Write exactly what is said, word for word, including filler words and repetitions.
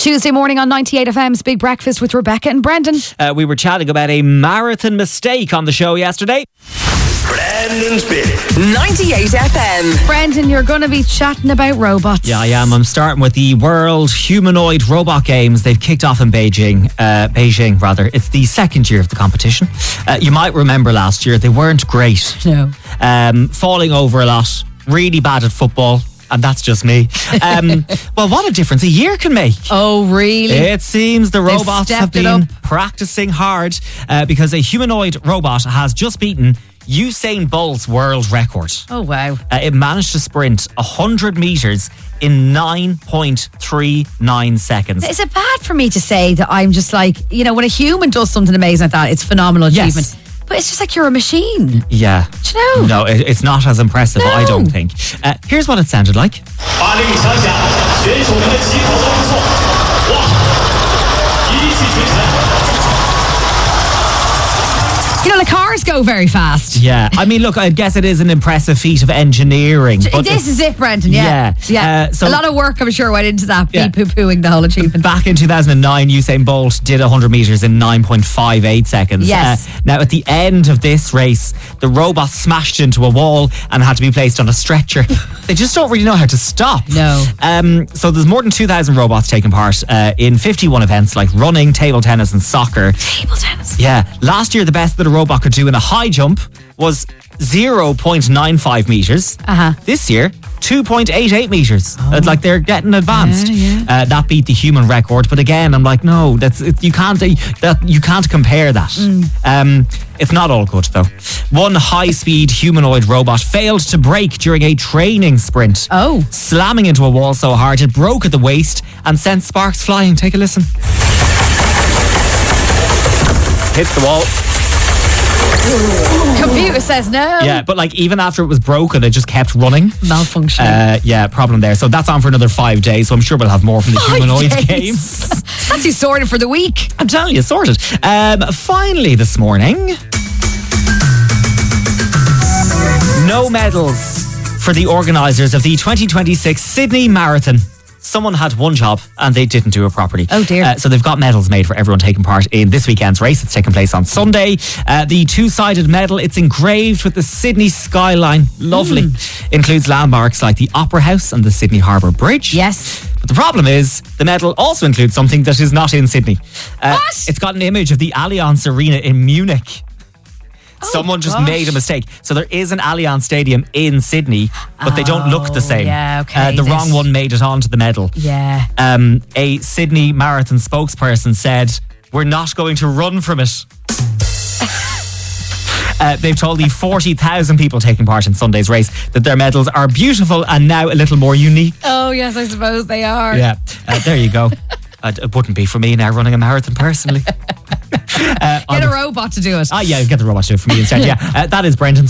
Tuesday morning on ninety-eight F M's Big Breakfast with Rebecca and Brendan. Uh, we were chatting about a marathon mistake on the show yesterday. Brendan's Big ninety-eight F M. Brendan, you're going to be chatting about robots. Yeah, I am. I'm starting with the World Humanoid Robot Games. They've kicked off in Beijing. Uh, Beijing, rather. It's the second year of the competition. Uh, you might remember last year, they weren't great. No. Um, falling over a lot. Really bad at football. And that's just me. Um, well, what a difference a year can make. Oh, really? It seems the They've robots have stepped it been up. practicing hard uh, because a humanoid robot has just beaten Usain Bolt's world record. Oh, wow. Uh, it managed to sprint one hundred metres in nine point three nine seconds. Is it bad for me to say that I'm just like, you know, when a human does something amazing like that, it's phenomenal Yes. achievement. But it's just like you're a machine. Yeah. Do you know? No, it, it's not as impressive, No. I don't think. Uh, here's what it sounded like. 把令想想，选手们的起跑都不错，哇，一气呵成。 You know, the cars go very fast. Yeah. I mean, look, I guess it is an impressive feat of engineering. But This is it, Brendan, yeah. Yeah. yeah. Uh, so- a lot of work, I'm sure, went into that, Yeah. be poo-pooing the whole achievement. Back in two thousand nine, Usain Bolt did one hundred metres in nine point five eight seconds. Yes. Uh, now, at the end of this race, the robot smashed into a wall and had to be placed on a stretcher. They just don't really know how to stop. No. Um, so there's more than two thousand robots taking part uh, in fifty-one events like running, table tennis and soccer. Table tennis. Yeah. Last year, the best that a robot could do in a high jump was zero point nine five metres. Uh-huh. This year, two point eight eight metres. Uh, Like they're getting advanced. Yeah, yeah. Uh, that beat the human record. But again, I'm like, no, that's it, you can't that you can't compare that. Mm. Um, it's not all good though. One high-speed humanoid robot failed to brake during a training sprint. Oh. Slamming into a wall so hard it broke at the waist and sent sparks flying. Take a listen. Hits the wall. Computer says no. Yeah, but like even after it was broken, it just kept running. Malfunction. Uh, yeah, problem there. So that's on for another five days. So I'm sure we'll have more from the Five humanoid days. games. That's you sorted for the week. I'm telling you, sorted. Um, finally this morning, no medals for the organisers of the twenty twenty-six Sydney Marathon. Someone had one job and they didn't do it properly. Oh, dear. Uh, so they've got medals made for everyone taking part in this weekend's race. It's taking place on Sunday. Uh, the two-sided medal, it's engraved with the Sydney skyline. Lovely. Mm. Includes landmarks like the Opera House and the Sydney Harbour Bridge. Yes. But the problem is, the medal also includes something that is not in Sydney. Uh, What? It's got an image of the Allianz Arena in Munich. Someone just Oh, gosh. made a mistake. So there is an Allianz Stadium in Sydney, but they don't look the same. yeah, okay, Uh, the this- wrong one made it onto the medal. Yeah. Um, a Sydney Marathon spokesperson said, "We're not going to run from it." Uh, they've told the forty thousand people taking part in Sunday's race that their medals are beautiful and now a little more unique. Oh, yes, I suppose they are. Yeah, uh, there you go. Uh, it wouldn't be for me now running a marathon personally. uh, Get a robot to do it. Ah, yeah, get the robot to do it for me instead. Yeah, uh, that is Brendan's